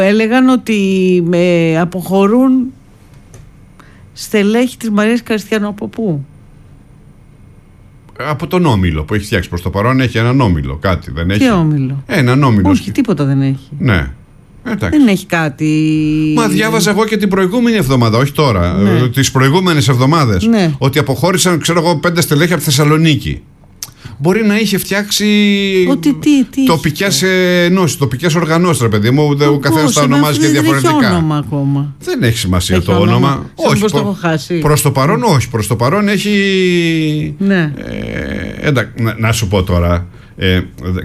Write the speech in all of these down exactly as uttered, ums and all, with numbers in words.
Έλεγαν ότι με αποχωρούν στελέχη της Μαρίας Κριστιανού. Από πού? Από τον Όμιλο που έχει φτιάξει προς το παρόν. Έχει έναν Όμιλο, κάτι δεν έχει? Τι Όμιλο? Έναν Όμιλο. Όχι, τίποτα δεν έχει. Ναι. Εντάξει. Δεν έχει κάτι. Μα διάβαζα εγώ και την προηγούμενη εβδομάδα, όχι τώρα, ναι. τις προηγούμενες εβδομάδες, ναι. ότι αποχώρησαν, ξέρω εγώ, πέντε στελέχη από Θεσσαλονίκη. Μπορεί να είχε φτιάξει ότι, τι, τι τοπικές ενώσεις, τοπικές οργανώσεις, ρε παιδί μου. Ο καθένας τα ονομάζει και διαφορετικά. Δεν έχει όνομα ακόμα. Δεν έχει σημασία έχει το όνομα. όνομα. Όχι, προς το, προς το παρόν, όχι. Προς το παρόν έχει. Ναι. Ε, εντάξει, να, να σου πω τώρα. Ε,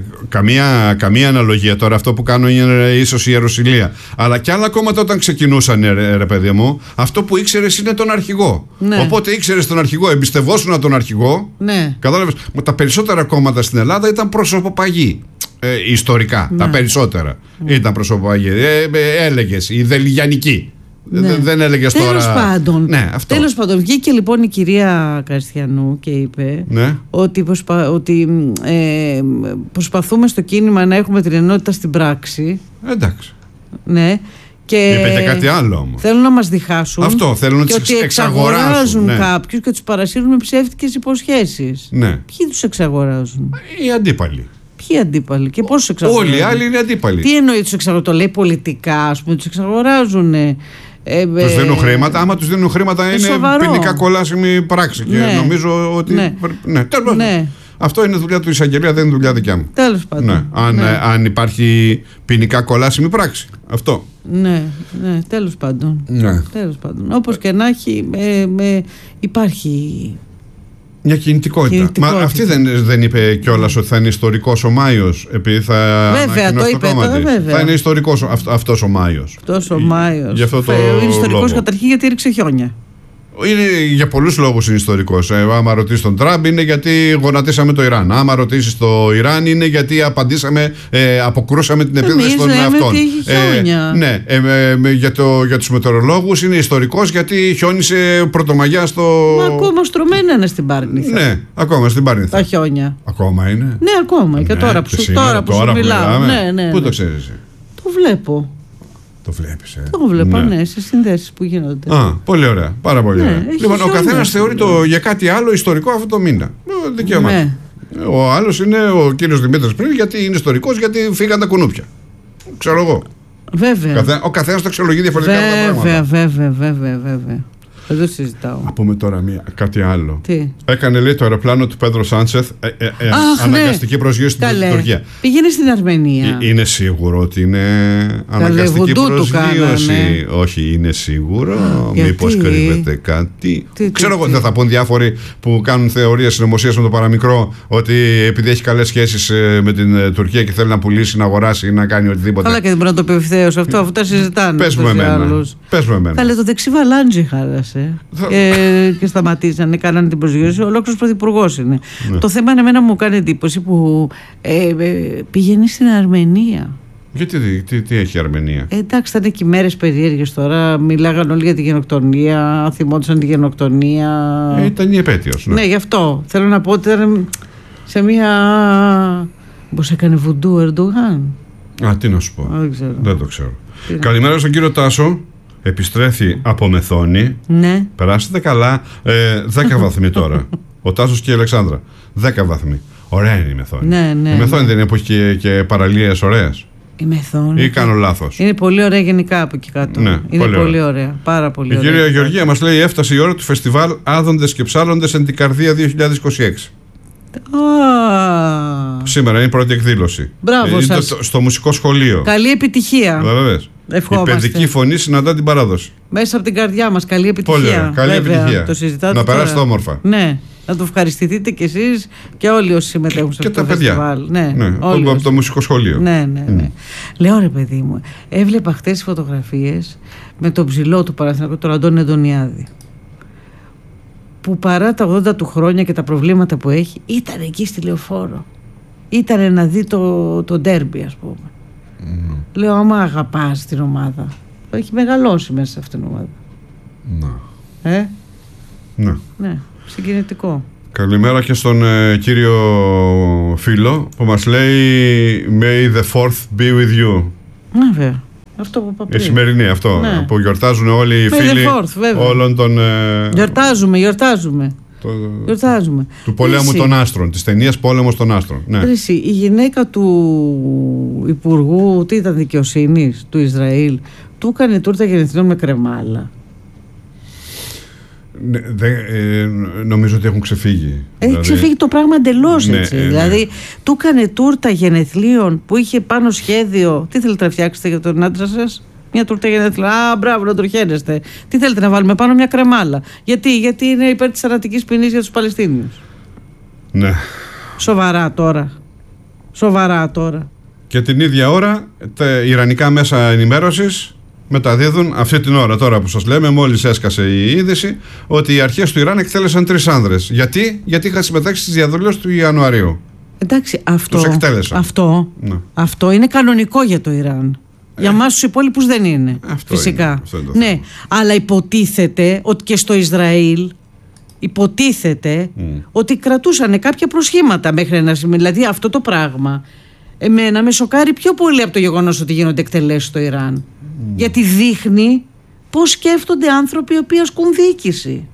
καμία, καμία αναλογία τώρα. Αυτό που κάνω είναι ίσως η Ιεροσυλία. Αλλά και άλλα κόμματα όταν ξεκινούσαν, ρε, ρε παιδί μου, αυτό που ήξερες είναι τον αρχηγό. Ναι. Οπότε ήξερες τον αρχηγό, εμπιστευόσουν τον αρχηγό. Ναι. Κατάλαβες. Τα περισσότερα κόμματα στην Ελλάδα ήταν προσωποπαγή. Ε, ιστορικά. Ναι. Τα περισσότερα ναι. ήταν προσωποπαγή. Ε, ε, έλεγες η Δελιγιανική. Ναι. Δεν έλεγες τώρα. Τέλος πάντων, ναι, αυτό. Τέλος πάντων, βγήκε λοιπόν η κυρία Κριστιανού και είπε ναι. ότι, προσπα... ότι ε, προσπαθούμε στο κίνημα να έχουμε την ενότητα στην πράξη. Εντάξει. Ναι. Και είπε και κάτι άλλο όμως. Θέλουν να μας διχάσουν. Αυτό, θέλουν να τις εξαγοράσουν. εξαγοράζουν ναι. κάποιους και τους παρασύρουν με ψεύτικες υποσχέσεις. Ναι. Ποιοι τους εξαγοράζουν? Οι αντίπαλοι. Ποιοι αντίπαλοι και πώς τους εξαγοράζουν? Όλοι οι άλλοι είναι αντίπαλοι. Τι εννοεί τους εξαγοράζουν? Το λέει πολιτικά, ας πούμε, τους εξαγοράζουν. Ε, τους ε, δίνουν χρήματα. Άμα τους δίνουν χρήματα είναι σοβαρό. ποινικά κολάσιμη πράξη. Και ναι. νομίζω ότι. Ναι. Ναι. Τέλος. Ναι. Αυτό είναι δουλειά του εισαγγελέα, δεν είναι δουλειά δικιά μου. Τέλος πάντων. Ναι. Αν, ναι. αν υπάρχει ποινικά κολάσιμη πράξη. Αυτό. Ναι, ναι, τέλος πάντων. Ναι. Τέλος πάντων. Όπως και να έχει, ε, ε, υπάρχει. Μια κινητικότητα. κινητικότητα. Μα αυτή δεν, δεν είπε κιόλας ότι θα είναι ιστορικός ο Μάιος, επειδή θα. Βέβαια, το είπε. Το, βέβαια. Θα είναι ιστορικός αυ, αυτός ο Μάιος. Αυτός ο Μάιος. Αυτό το είναι ιστορικός καταρχήν γιατί ρίξε χιόνια. Είναι για πολλούς λόγους είναι ιστορικός. Ε, άμα ρωτήσεις τον Τραμπ είναι γιατί γονατίσαμε το Ιράν. Άμα ρωτήσεις το Ιράν είναι γιατί απαντήσαμε, ε, αποκρούσαμε την επίθεση στον εαυτόν. Ε, ναι, ε, ε, ε, για, το, για τους μετεωρολόγους είναι ιστορικός γιατί χιόνισε πρωτομαγιά στο. Μα ακόμα στρωμένα είναι στην Πάρνηθα. Ναι, ακόμα στην Πάρνηθα. Τα χιόνια. Ακόμα είναι. Ναι, ακόμα. Και ναι, τώρα που, σου, τώρα που τώρα σου μιλάω. Ναι, ναι, ναι. Πού το ξέρεις? Το βλέπω. Το βλέπεις, ε. Το βλέπω, ναι, ναι σε συνδέσεις που γίνονται. Α, πολύ ωραία. Πάρα πολύ ναι, ωραία. Λοιπόν, ο καθένας θεωρεί το, για κάτι άλλο ιστορικό αυτό το μήνα. Δικαίωμα. Ναι. Ο άλλος είναι ο κύριος Δημήτρης πριν, γιατί είναι ιστορικός, γιατί φύγαν τα κουνούπια. Ξέρω εγώ. Βέβαια. Καθέ, ο καθένας το αξιολογεί διαφορετικά. Βέβαια, βέβαια, βέβαια, βέβαια. Δεν το συζητάω. Να πούμε τώρα μία, κάτι άλλο. Τι? Έκανε, λέει, το αεροπλάνο του Πέδρο Σάντσεθ ε, ε, ε, Αχ, αναγκαστική ναι. προσγείωση στην Τουρκία. Πήγαινε στην Αρμενία. Ε, είναι σίγουρο ότι είναι αναγκαστική προσγείωση? Όχι, είναι σίγουρο. Μήπως κρύβεται κάτι? Τι, Ξέρω εγώ, τι, δεν θα πούν διάφοροι που κάνουν θεωρίες συνωμοσίας με το παραμικρό ότι επειδή έχει καλές σχέσεις με την Τουρκία και θέλει να πουλήσει, να αγοράσει ή να κάνει οτιδήποτε. Καλά, και δεν μπορεί να το πει ευθέως αυτό, αφού τα συζητάνε. Πες μου εμένα. Πες μου εμένα. Καλέ, το δεξί βαλάντζι χάλασε. Και, και σταματήσανε, κάνανε την προσγείωση. Ο ολόκληρος πρωθυπουργός είναι. Ναι. Το θέμα είναι εμένα μου κάνει εντύπωση που ε, ε, πηγαίνει στην Αρμενία. Γιατί, τι, τι έχει η Αρμενία? Ε, εντάξει, ήταν και μέρες περίεργες τώρα. Μιλάγαν όλοι για τη γενοκτονία, θυμόντουσαν τη γενοκτονία. Ε, ήταν η επέτειος. Ναι. ναι, γι' αυτό. Θέλω να πω ότι ήταν σε μια. Πώς έκανε βουντού ο Ερντογάν. Α, τι να σου πω. Δεν, ξέρω. Δεν το ξέρω. Καλημέρα στον κύριο Τάσο. Επιστρέφει από Μεθόνη. Ναι. Περάσετε καλά. Ε, δέκα βαθμοί τώρα. Ο Τάσος και η Αλεξάνδρα. Δέκα βαθμοί. Ωραία είναι η Μεθόνη. Ναι, ναι, η Μεθόνη ναι. δεν είναι που έχει και, και παραλίες ωραίες? Η Μεθόνη. Ή κάνω λάθος? Είναι πολύ ωραία γενικά από εκεί κάτω. Ναι, είναι πολύ, πολύ ωραία. ωραία. Πάρα πολύ η ωραία. Η κυρία Γεωργία μας λέει: έφτασε η ώρα του φεστιβάλ Άδοντες και Ψάλλοντες εν την Καρδία δύο χιλιάδες είκοσι έξι. Ah. Σήμερα είναι η πρώτη εκδήλωση. Μπράβο σας. Στο, στο μουσικό σχολείο. Καλή επιτυχία. Βεβαίως. Η παιδική φωνή συναντά την παράδοση. Μέσα από την καρδιά μας. Καλή επιτυχία. Πολύ ωραία. Καλή Βέβαια, επιτυχία. Το συζητάτε να περάσετε τώρα. όμορφα. Ναι. Να το ευχαριστηθείτε κι εσείς και όλοι όσοι συμμετέχουν σε και αυτό το το φεστιβάλ. Ναι, ναι, όλοι από το μουσικό σχολείο. Ναι, ναι, ναι. Mm. Λέω ρε παιδί μου, έβλεπα χτες τις φωτογραφίες με τον ψηλό του Παναθηναϊκού, τον Αντώνη Αντωνιάδη, που παρά τα ογδόντα του χρόνια και τα προβλήματα που έχει, ήταν εκεί στη Λεωφόρο. Ήταν να δει το, το ντέρμπι, ας πούμε. Mm. Λέω, άμα αγαπάς την ομάδα, έχει μεγαλώσει μέσα σε αυτήν την ομάδα. Ναι. Ε? Ναι. Ναι, συγκινητικό. Καλημέρα και στον ε, κύριο φίλο που μας λέει May the fourth be with you. Βέβαια. Αυτό που είπα πριν. Η σημερινή, αυτό. Ναι. Που γιορτάζουν όλοι οι φίλοι fourth, όλων των. Ε... Γιορτάζουμε, γιορτάζουμε. Το, γιορτάζουμε. Του πολέμου Ρίση. των άστρων, της ταινίας Πόλεμος των άστρων. Ναι. Ρίση, η γυναίκα του Υπουργού, τι ήταν, δικαιοσύνης του Ισραήλ, του έκανε τούρτα γενεθλίων με κρεμάλα. Ναι, δε, ε, νομίζω ότι έχουν ξεφύγει. Έχει δηλαδή... ξεφύγει το πράγμα εντελώς ναι, έτσι. Ε, ναι. Δηλαδή, του έκανε τούρτα γενεθλίων που είχε πάνω σχέδιο. Τι θέλετε να φτιάξετε για τον άντρα σας? Μια τούρτα γενεθλίων. Α, μπράβο, να το χαίρεστε. Τι θέλετε να βάλουμε πάνω? Μια κρεμάλα. Γιατί, Γιατί είναι υπέρ της θανατικής ποινής για τους Παλαιστίνιους. Ναι. Σοβαρά τώρα. Σοβαρά τώρα. Και την ίδια ώρα τα ιρανικά μέσα ενημέρωσης μεταδίδουν αυτή την ώρα τώρα που σας λέμε, μόλις έσκασε η είδηση, ότι οι αρχές του Ιράν εκτέλεσαν τρεις άνδρες. Γιατί? Γιατί είχαν συμμετάξει στις διαδηλώσεις του Ιανουαρίου. Εντάξει, αυτό, τους εκτέλεσαν. Αυτό, ναι. αυτό είναι κανονικό για το Ιράν. Ε, για εμάς τους υπόλοιπους δεν είναι. Αυτό φυσικά. Είναι, αυτό είναι ναι, αλλά υποτίθεται ότι και στο Ισραήλ υποτίθεται mm. ότι κρατούσαν κάποια προσχήματα μέχρι ένα σημείο. Δηλαδή αυτό το πράγμα εμένα με σοκάρει πιο πολύ από το γεγονός ότι γίνονται εκτελέσεις στο Ιράν. Mm. Γιατί δείχνει πώς σκέφτονται άνθρωποι οι οποίοι ασκούν διοίκηση.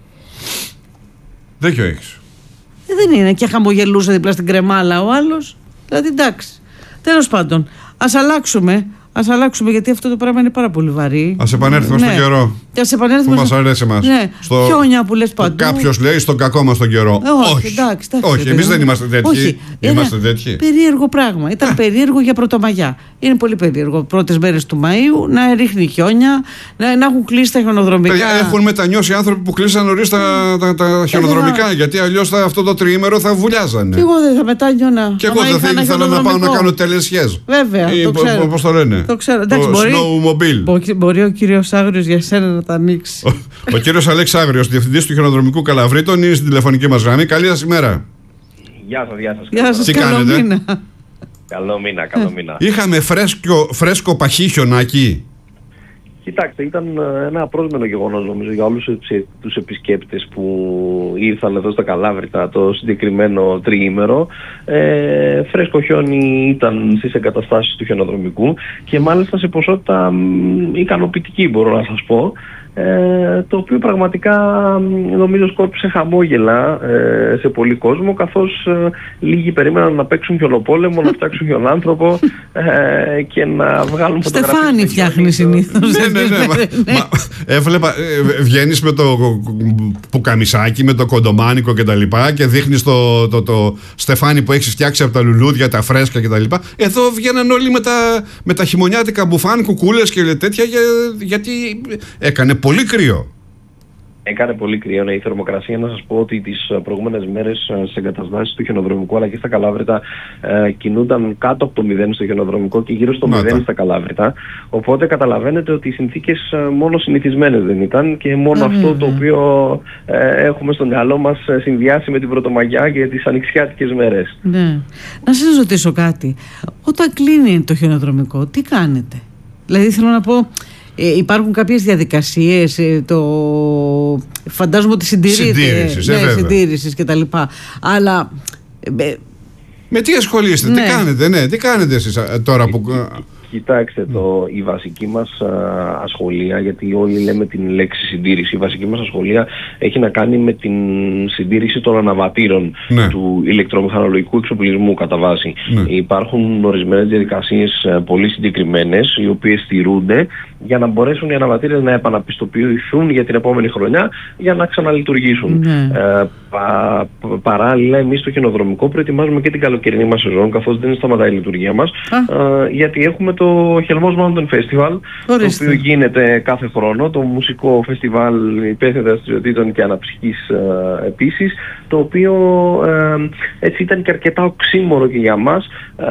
Δίκιο έχεις. Ε, δεν είναι και χαμογελούσε δίπλα στην κρεμάλα ο άλλος. Δηλαδή εντάξει. Τέλος πάντων, ας αλλάξουμε. Ας αλλάξουμε, γιατί αυτό το πράγμα είναι πάρα πολύ βαρύ. Ας επανέλθουμε ναι. στον καιρό. Ας επανέλθουμε που μας αρέσει εμάς. Ναι. Στο... Χιόνια που λες παντού. Κάποιος λέει στον κακό μας τον καιρό. Ε, όχι, όχι. Εντάξει, εντάξει, όχι εμείς δεν είμαστε τέτοιοι. Όχι. Είμαστε τέτοιοι. Περίεργο πράγμα. Ήταν περίεργο για Πρωτομαγιά. Είναι πολύ περίεργο. Πρώτες μέρες του Μαΐου να ρίχνει χιόνια, να, να έχουν κλείσει τα χιονοδρομικά. Έχουν μετανιώσει άνθρωποι που κλείσαν νωρίς τα, τα, τα χιονοδρομικά. Ε, γιατί αλλιώς αυτό το τριήμερο θα βουλιάζανε. Και εγώ δεν θα μετάνιωνα. Και εγώ δεν θα ήθελα να πάω να κάνω τελεσιές. Βέβαια. Πώς το λένε. Εντάξει, το μπορεί, snowmobile. Μπορεί ο κύριος Άγριος για σένα να τα ανοίξει. Ο, ο κύριος Αλέξ Άγριος, διευθυντής του χιονοδρομικού Καλαβρίτων, είναι στην τηλεφωνική μας γραμμή. Καλή σας ημέρα. Γεια σας, γεια σας. Γεια σας, καλό κάνετε? Μήνα. Καλό μήνα, καλό μήνα. Είχαμε φρέσκο, φρέσκο παχύ χιονάκι. Κοιτάξτε, ήταν ένα απρόσμενο γεγονός νομίζω για όλους τους επισκέπτες που ήρθαν εδώ στα Καλάβρητα το συγκεκριμένο τριήμερο. Ε, φρέσκο χιόνι ήταν στις εγκαταστάσεις του χιονοδρομικού και μάλιστα σε ποσότητα ικανοποιητική, μπορώ να σας πω. Ε, το οποίο πραγματικά νομίζω σκόρπισε χαμόγελα ε, σε πολύ κόσμο, καθώς ε, λίγοι περίμεναν να παίξουν χιονοπόλεμο, να φτιάξουν χιονάνθρωπο ε, και να βγάλουν φωτογραφίες. Στεφάνι φτιάχνει συνήθως. Ναι, ναι, ναι. Μα, έβλεπα, ε, βγαίνεις με το πουκαμισάκι, με το κοντομάνικο και τα λοιπά και δείχνεις το, το, το στεφάνι που έχεις φτιάξει από τα λουλούδια, τα φρέσκα και τα λοιπά. Εδώ βγαίναν όλοι με τα, με τα χειμωνιάτικα μπουφάν, κουκούλες και τέτοια, για, γιατί έκανε πολύ κρύο. Έκανε πολύ κρύο, ναι, η θερμοκρασία. Να σας πω ότι τις προηγούμενες μέρες στις εγκαταστάσεις του χιονοδρομικού αλλά και στα Καλάβρητα ε, κινούνταν κάτω από το μηδέν στο χιονοδρομικό και γύρω στο μηδέν στα Καλάβρητα. Οπότε καταλαβαίνετε ότι οι συνθήκες μόνο συνηθισμένες δεν ήταν και μόνο mm-hmm. αυτό το οποίο ε, έχουμε στο μυαλό μας συνδυάσει με την Πρωτομαγιά και τις ανοιξιάτικες μέρες. Ναι. Να σας ρωτήσω κάτι. Όταν κλείνει το χιονοδρομικό, τι κάνετε? Δηλαδή θέλω να πω... Ε, υπάρχουν κάποιες διαδικασίες, ε, το... φαντάζομαι ότι συντηρείται, συντήρησης, ε, ναι, συντήρησης και τα λοιπά, αλλά... Ε, με τι ασχολείστε, ναι. τι κάνετε, ναι, τι κάνετε εσείς τώρα που... Κοιτάξτε, το, η βασική μας α, ασχολία, γιατί όλοι λέμε την λέξη συντήρηση, η βασική μας ασχολία έχει να κάνει με την συντήρηση των αναβατήρων ναι. του ηλεκτρομηχανολογικού εξοπλισμού κατά βάση. Ναι. Υπάρχουν ορισμένες διαδικασίες α, πολύ συγκεκριμένες, οι οποίες στηρούνται για να μπορέσουν οι αναβατήρες να επαναπιστοποιηθούν για την επόμενη χρονιά για να ξαναλειτουργήσουν. Ναι. Ε, πα, παράλληλα, εμείς στο χιονοδρομικό προετοιμάζουμε και την καλοκαιρινή μας σεζόν, καθώς δεν σταματάει η λειτουργία μας, α, γιατί έχουμε το Χελμός Mountain Festival, Ορίστε. το οποίο γίνεται κάθε χρόνο, το μουσικό φεστιβάλ υπαίθετων δραστηριοτήτων και αναψυχής ε, επίσης, το οποίο ε, έτσι ήταν και αρκετά οξύμορο και για μας,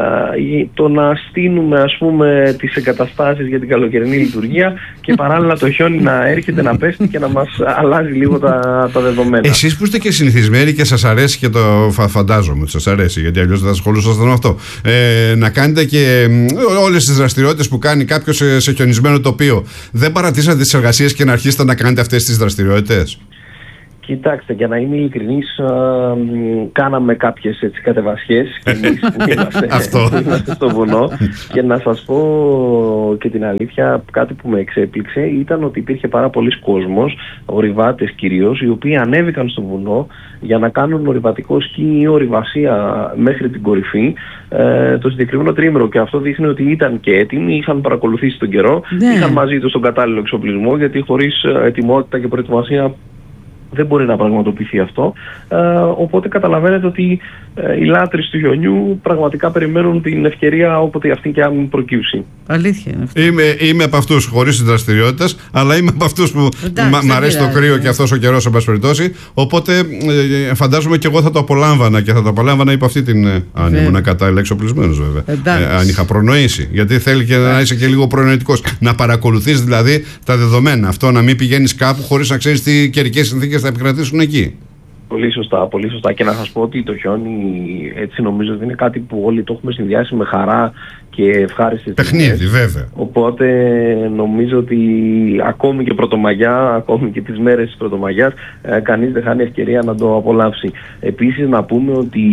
ε, το να στείλουμε ας πούμε τις εγκαταστάσεις για την καλοκαιρινή λειτουργία και παράλληλα το χιόνι να έρχεται να πέφτει και να μας αλλάζει λίγο τα, τα δεδομένα. Εσείς που είστε και συνηθισμένοι και σας αρέσει και το φα, φαντάζομαι ότι σας αρέσει, γιατί αλλιώς δεν θα ασχολούσασταν με αυτό, ε, να κάνετε και όλες τις δραστηριότητες που κάνει κάποιος σε, σε χιονισμένο τοπίο, δεν παρατήσατε τις εργασίες και να αρχίσετε να κάνετε αυτές τις δραστηριότητες? Κοιτάξτε, για να είμαι ειλικρινής, α, κάναμε κάποιες έτσι κατεβασιές και εμείς που είμαστε, είμαστε στο βουνό και να σας πω και την αλήθεια, κάτι που με εξέπληξε ήταν ότι υπήρχε πάρα πολλοί κόσμος, ορειβάτες κυρίως, οι οποίοι ανέβηκαν στο βουνό για να κάνουν ορειβατικό σκι ή ορειβασία μέχρι την κορυφή ε, το συγκεκριμένο τρίμηνο, και αυτό δείχνει ότι ήταν και έτοιμοι, είχαν παρακολουθήσει τον καιρό, ναι. είχαν μαζί τους τον κατάλληλο εξοπλισμό, γιατί χωρίς ετοιμότητα και προετοιμασία δεν μπορεί να πραγματοποιηθεί αυτό. Ε, οπότε καταλαβαίνετε ότι ε, οι λάτρεις του χιονιού πραγματικά περιμένουν την ευκαιρία όποτε αυτή και αν προκύψει. Αλήθεια είναι αυτό. Είμαι, είμαι από αυτούς χωρίς τις δραστηριότητες, αλλά είμαι από αυτούς που μ' αρέσει το κρύο και αυτός ο καιρός, εν πάση περιπτώσει. Οπότε ε, φαντάζομαι και εγώ θα το απολάμβανα και θα το απολάμβανα υπό αυτή την. Ε, αν ήμουν κατάλληλα εξοπλισμένος, βέβαια. Ε, αν είχα προνοήσει. Γιατί θέλει και να είσαι και λίγο προνοητικός. Να παρακολουθείς δηλαδή τα δεδομένα. Αυτό να μην πηγαίνεις κάπου χωρίς να ξέρεις τι καιρικές συνθήκες θα επικρατήσουν εκεί. Πολύ σωστά, πολύ σωστά. Και να σας πω ότι το χιόνι, έτσι νομίζω ότι είναι κάτι που όλοι το έχουμε συνδυάσει με χαρά και ευχάριστες παιχνίδι, στιγμές. Βέβαια. Οπότε νομίζω ότι ακόμη και πρωτομαγιά, ακόμη και τις μέρες της πρωτομαγιάς, ε, κανείς δεν χάνει ευκαιρία να το απολαύσει. Επίσης να πούμε ότι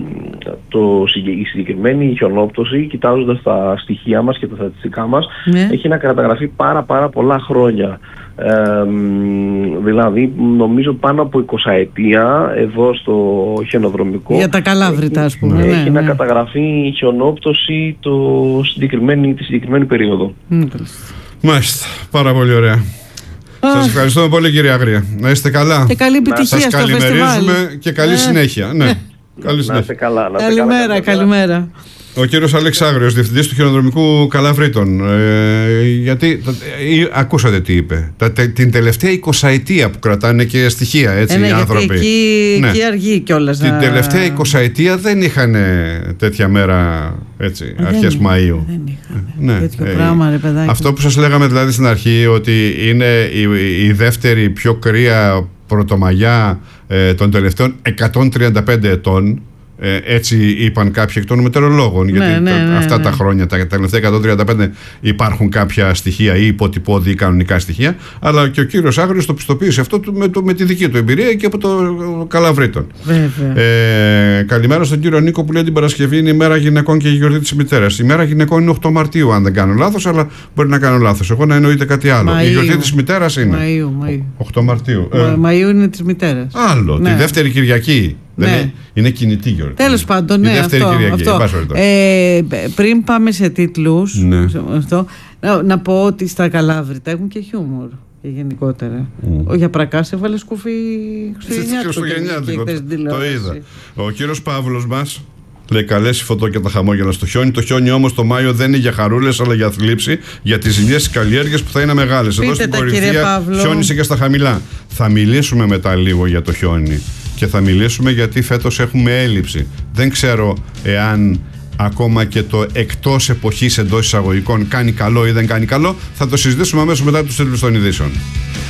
το, η συγκεκριμένη χιονόπτωση, κοιτάζοντας τα στοιχεία μας και τα στατιστικά μας, ναι. έχει να καταγραφεί πάρα πάρα πολλά χρόνια. Ε, δηλαδή νομίζω πάνω από εικοσαετία εδώ στο χιονοδρομικό για τα Καλάβρητα, ας πούμε, έχει ναι, να ναι. καταγραφεί χιονόπτωση το συγκεκριμένη, τη συγκεκριμένη περίοδο. Mm. Μάλιστα, πάρα πολύ ωραία. Oh. Σας ευχαριστούμε πολύ, κυρία Άγρια. Να είστε καλά. Και καλή επιτυχία στο φεστιβάλ. Σας καλημερίζουμε και καλή ε. συνέχεια. Ναι. Καλή συνέχεια. Να είστε καλά. Να καλημέρα, καλά, καλημέρα. Ο κύριος Αλέξ Άγριος, διευθυντής του χιονοδρομικού Καλαβρίτων. Ε, γιατί ε, ακούσατε τι είπε. Τα, τε, την τελευταία εικοσαετία που κρατάνε και στοιχεία, έτσι, ε, ναι, οι άνθρωποι. Γιατί εκεί, ναι. εκεί αργεί κιόλας. Την να... τελευταία εικοσαετία δεν είχαν τέτοια μέρα, έτσι, δεν αρχές είχαν, Μαΐου. Δεν είχαν. Ναι. Τέτοιο ε, πράγμα, ρε παιδάκι. Αυτό που σας λέγαμε δηλαδή στην αρχή, ότι είναι η, η δεύτερη πιο κρύα πρωτομαγιά ε, των τελευταίων εκατόν τριάντα πέντε ετών. Ε, έτσι είπαν κάποιοι εκ των μετεωρολόγων, ναι, γιατί ναι, τα, ναι, αυτά ναι. τα χρόνια, τα τελευταία εκατόν τριάντα πέντε, υπάρχουν κάποια στοιχεία ή υποτυπώδη ή κανονικά στοιχεία, αλλά και ο κύριος Άγριος το πιστοποίησε αυτό με, το, με τη δική του εμπειρία και από το Καλαβρίτων. Ε, καλημέρα στον κύριο Νίκο που λέει την Παρασκευή είναι η μέρα γυναικών και η γιορτή της μητέρας. Η μέρα γυναικών είναι οκτώ Μαρτίου, αν δεν κάνω λάθος, αλλά μπορεί να κάνω λάθος. Εγώ να εννοείται κάτι άλλο. Μαΐου. Η γιορτή της μητέρας είναι Μαΐου, Μαΐου. οκτώ Μαρτίου. Ε. Μαΐου είναι της μητέρας. Άλλο, ναι. Τη δεύτερη Κυριακή. Δεν ναι. είναι, είναι κινητή γιορτή. Τέλος πάντων, ναι, αυτό, αυτό. Ε, πριν πάμε σε τίτλους, ναι. αυτό, να, να πω ότι στα Καλάβρητα έχουν και χιούμορ και γενικότερα. Mm. Ο Γιαπρακάς έβαλε σκουφί Χριστουγεννιάτικο. Το είδα. Ο κύριος Παύλος μας λέει καλές οι φωτό και τα χαμόγελα στο χιόνι. Το χιόνι όμως το Μάιο δεν είναι για χαρούλες αλλά για θλίψη, για τις ζημιές της καλλιέργειας που θα είναι μεγάλες. Εδώ στην κορυφαία χιόνισε και στα χαμηλά. Θα μιλήσουμε μετά λίγο για το χιόνι. Και θα μιλήσουμε γιατί φέτος έχουμε έλλειψη. Δεν ξέρω εάν ακόμα και το εκτός εποχής εντός εισαγωγικών κάνει καλό ή δεν κάνει καλό. Θα το συζητήσουμε αμέσως μετά τους τίτλους των ειδήσεων.